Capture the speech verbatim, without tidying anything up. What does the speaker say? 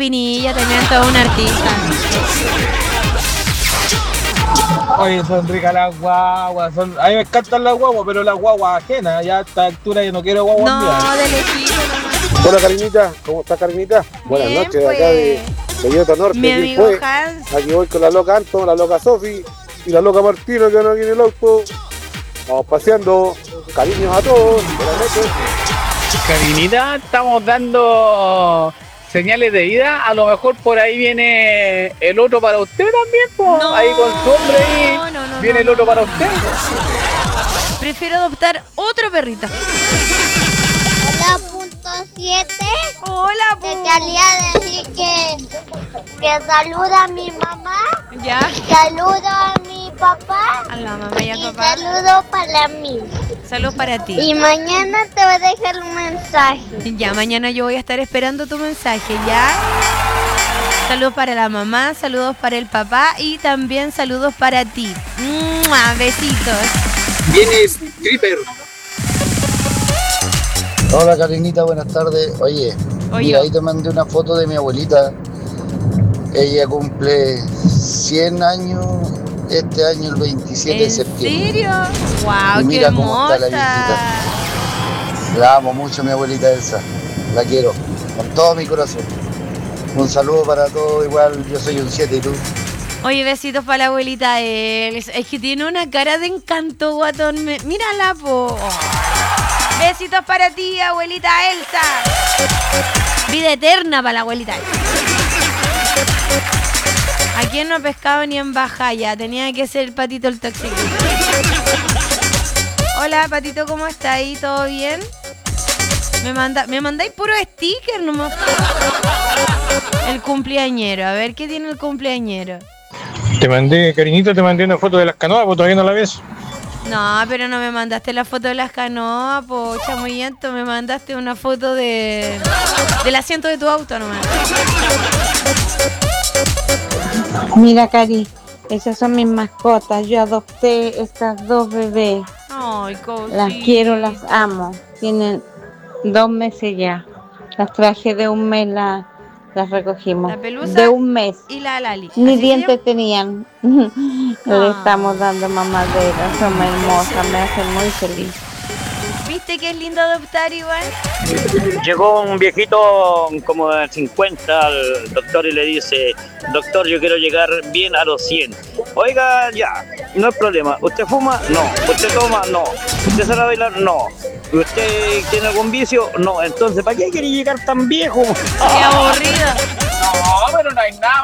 Pinilla, también todo un artista. Oye, son ricas las guaguas. Son... A mí me encantan las guaguas, pero las guaguas ajenas. Ya a esta altura yo no quiero guaguas No, mías. de lejito nomás. Hola, Karinita. ¿Cómo está, Karinita? Buenas Bien, noches, pues. acá de Bellota Norte. Mi aquí amigo fue. Hans. Aquí voy con la loca Anton, la loca Sofi y la loca Martino que anda aquí en el auto. Vamos paseando. Cariños a todos. Buenas noches. Karinita, estamos dando señales de vida. A lo mejor por ahí viene el otro para usted también, po. No, Ahí con su hombre ahí no, no, no, viene el no, otro no. para usted. Prefiero adoptar otro perrito. Hola, punto siete. Hola, Te po. quería decir que, que saluda a mi mamá, Ya. saludo a mi papá A la mamá y y al papá. saludo para mí. Saludos para ti. Y mañana te voy a dejar un mensaje. Ya, mañana yo voy a estar esperando tu mensaje, ¿ya? Saludos para la mamá, saludos para el papá y también saludos para ti. ¡Mua! Besitos. Viene Stripper. Hola Karinita, buenas tardes. Oye, Oye. mira, ahí te mandé una foto de mi abuelita. Ella cumple cien años este año, el veintisiete de ¿En septiembre. serio? ¡Wow, Y qué mira cómo está la hermosa! La amo mucho, mi abuelita Elsa. La quiero con todo mi corazón. Un saludo para todos, igual yo soy un siete y tú. Oye, besitos para la abuelita Elsa. Es que tiene una cara de encanto, guatón. Me- Mírala, po. Besitos para ti, abuelita Elsa. Vida eterna para la abuelita Elsa. ¿A quién no ha pescado ni en Bajaya? Tenía que ser Patito el tóxico. Hola, Patito, ¿cómo está ahí? ¿Todo bien? Me manda, me mandáis puro sticker nomás. El cumpleañero. A ver, ¿qué tiene el cumpleañero? Te mandé, cariñito, te mandé una foto de las canoas, pues todavía no la ves. No, pero no me mandaste la foto de las canoas, po, chamullento. Me mandaste una foto de del asiento de tu auto nomás. Mira, Cari, esas son mis mascotas. Yo adopté estas dos bebés. Ay, cosita. Las quiero, las amo. Tienen dos meses ya. Las traje de un mes, la- las recogimos. La pelusa De un mes. y la Lali. Ni ¿Así se dientes tenían. Le Ah. estamos dando mamadera. Son hermosas, me hacen muy feliz. llama? ¿Viste que es lindo adoptar igual? Llegó un viejito como de cincuenta al doctor y le dice: doctor, yo quiero llegar bien a los cien. Oiga, ya, no hay problema. ¿Usted fuma? No. ¿Usted toma? No. ¿Usted sabe bailar? No. ¿Usted tiene algún vicio? No. Entonces, ¿para qué quiere llegar tan viejo? Qué aburrido. No, pero no hay nada